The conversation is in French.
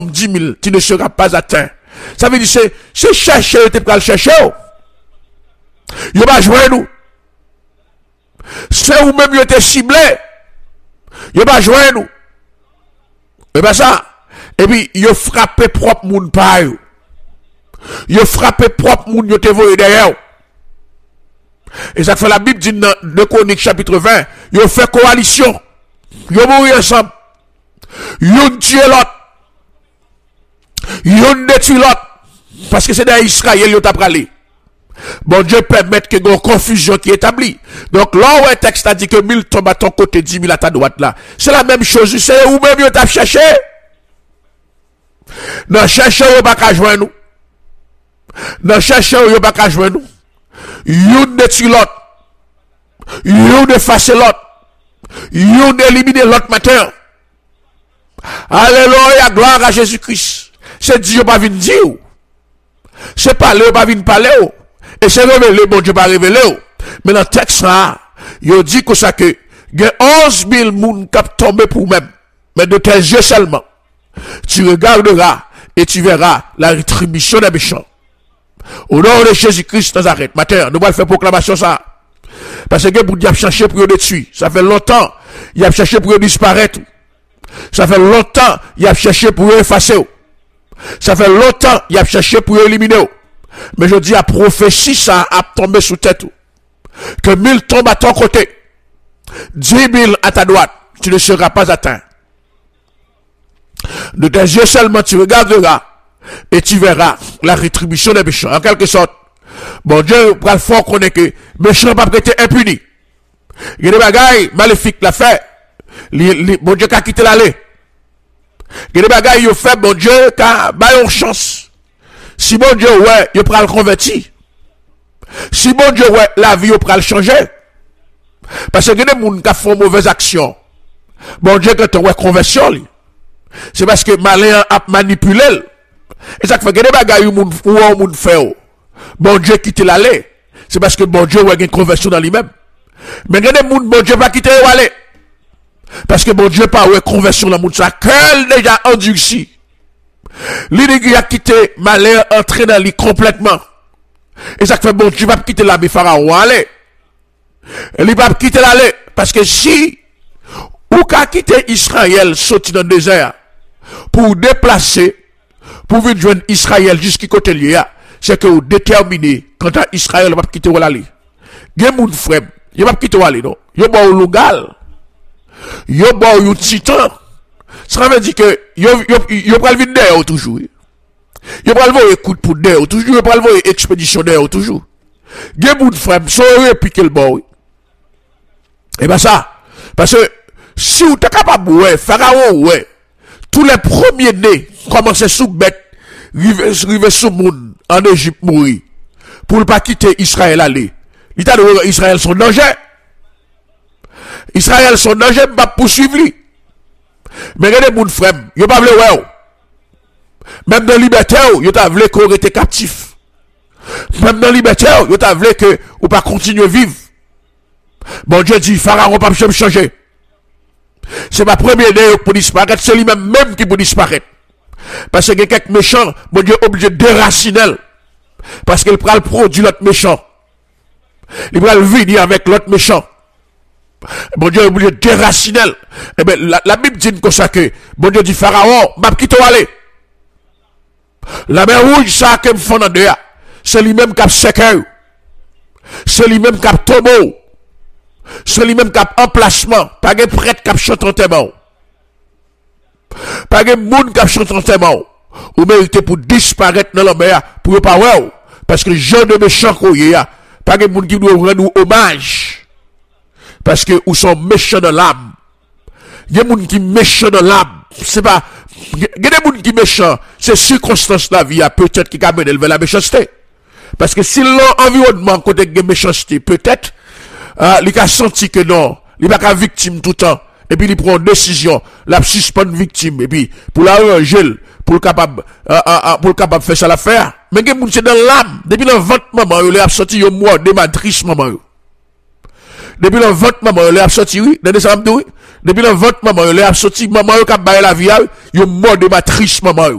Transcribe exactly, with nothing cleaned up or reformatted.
dix mille, tu ne seras pas atteint. Ça veut dire, c'est, c'est chercher, tu peux le chercher. Il va jouer nous. C'est où même il était ciblé. Il va jouer nous. Et bien ça. Et puis, il frappé propre moun par eux. Il frappé propre moun, il te voyé derrière. Et ça fait la Bible dit dans deux Chroniques chapitre vingt, il fait coalition. Il mourir ensemble. Il tue l'autre. Il détruit l'autre. Parce que c'est dans Israël il t'a parlé. Bon Dieu permet que une confusion qui est établie. Donc là où un texte a dit que mille tombent à ton côté, dix mille à ta droite là. C'est la même chose. C'est où même il t'a cherché. Non, chercher ou pas qu'à joindre nous. Non, chercher ou pas qu'à joindre nous. Yon détruit l'autre. Yon efface l'autre. Yon élimine l'autre matin. Alléluia, gloire à Jésus-Christ. C'est Dieu pas venu dire. C'est parler, pas venu parler. Et c'est révélé, bon Dieu pas révélé. Mais dans le texte là, il dit que ça que, il y a onze mille moun qui tombé pour même. Mais de tes yeux seulement. Tu regarderas et tu verras la rétribution des méchants. Au nom de Jésus-Christ Nazareth, matin, nous allons faire proclamation ça. Parce que pour diable chercher pour détruire. Ça fait longtemps, il a cherché pour disparaître. Ça fait longtemps, il a cherché pour effacer. Ça fait longtemps, il a cherché pour éliminer. Mais je dis à prophétie, ça a tombé sous tête. Que mille tombent à ton côté. Dix mille à ta droite. Tu ne seras pas atteint. De tes yeux seulement, tu regarderas. Et tu verras la rétribution des méchants. En quelque sorte, bon Dieu, pour le fort qu'on est que méchants pas été impunis. Il y a des bagailles maléfiques la fait. Bon Dieu qui quitté l'allée. Il y a des bagailles il fait, bon Dieu qui a une chance. Si bon Dieu, ouais, il prend le converti. Si bon Dieu, ouais, la vie, il prend le changer. Parce que il y a des gens qui font mauvaise action. Bon Dieu, quand on ouais conversion, c'est parce que malin a manipulé. Et ça fait que des bagailles où on moun fait. Bon Dieu quitte l'allée. C'est parce que bon Dieu a une conversion dans lui-même. Mais il y a des gens, bon Dieu pas quitter l'allée. Parce que bon Dieu pas une conversion dans le monde. Ça, quel déjà endurci. L'idée a quitté malheur, entré dans lui complètement. Et ça fait bon Dieu va quitter la pharaon aller. Et il va quitter l'allée. Parce que si, ou qu'a quitté Israël, sorti dans le désert, pour déplacer, pour venir joindre Israël jusqu'à côté lié, c'est que vous déterminez quand Israël va quitter l'allée. Il y a moun frère, il va quitter l'allée, non? Il y a bon lugal. Il y a bon titan. Ça veut dire que il y a pas le vide d'air toujours. Il y a pas le voir écoute pour d'air toujours, il y a pas le voir expédition d'air toujours. Il y a moun frère, ça aurait piqué le bon. Et ben ça, parce que si vous êtes capable, ouais, Pharaon, ouais, tous les premiers nés commençaient sous bête, river sous monde en Égypte mourir, pour ne pas quitter Israël aller. L'État de Israël son danger. Israël son danger, va poursuivre lui. Mais regardez mon frère, il pas voulu ouais. Même dans la liberté, il t'a voulu qu'on était captif. Même dans la liberté, il t'a voulu que ou pas continuer à vivre. Bon Dieu dit, Pharaon pas me changer. C'est ma première idée pour disparaître. C'est lui-même même qui peut disparaître. Parce que quelques méchants, mon Dieu est obligé de déraciner. Parce qu'il prend le produit de l'autre méchant. Il prend le venir avec l'autre méchant. Bon Dieu est obligé de déraciner. Eh bien, la, la Bible dit comme ça que, bon Dieu dit Pharaon, m'a quitté aller. La mer rouge, ça qui me font dans dehors. C'est lui-même qui a séqué. C'est lui-même qui a tombé. C'est lui-même qui a emplacement. Pas de prêtre qui a chanté en témoin. Pas de monde qui a chanté en témoin. Ou mérité pour disparaître dans la mer, pour ne pas voir. Parce que le genre de méchant qu'on y a, pas de monde qui doit rendre hommage. Parce que ou sont méchants dans l'âme. Il y a des gens qui sont méchants dans l'âme. C'est pas, il y a des gens qui sont méchants. C'est circonstance de la vie, peut-être qui amène vers la méchanceté. Parce que si l'environnement côté de méchanceté, peut-être, euh, il a senti que non, il n'est pas victime tout le temps. Et puis il prend une décision, la suspendre victime, et puis pour la ranger, pour le capable, euh, euh, pour le capable faire ça l'affaire. Mais il y a des gens c'est dans l'âme. Depuis le ventre maman, il a sorti un mois de matrice maman. Depuis le ventre maman, il a sorti, oui, dans des samedis, oui. Depuis le ventre maman, yo, les a sorti maman yo k'ap baye la vie, yo mort de matrice maman yo.